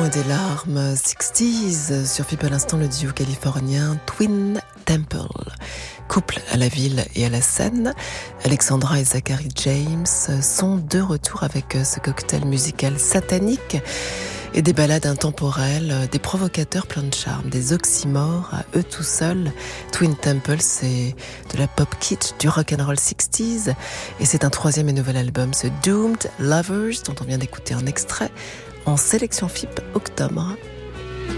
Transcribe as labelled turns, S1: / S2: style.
S1: des larmes 60s sur FIP à l'instant, le duo californien Twin Temple. Couple à la ville et à la scène, Alexandra et Zachary James sont de retour avec ce cocktail musical satanique et des ballades intemporelles, des provocateurs pleins de charme, des oxymores à eux tout seuls. Twin Temple, c'est de la pop kitsch, du rock'n'roll 60s, et c'est un troisième et nouvel album, ce Doomed Lovers, dont on vient d'écouter un extrait, en sélection FIP octobre